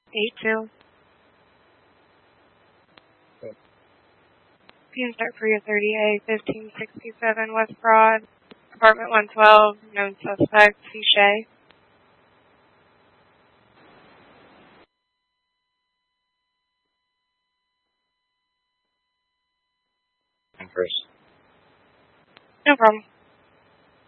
82. PM start for your 30A, 1567 West Broad, apartment 112, known suspect, Fiche. First. No problem.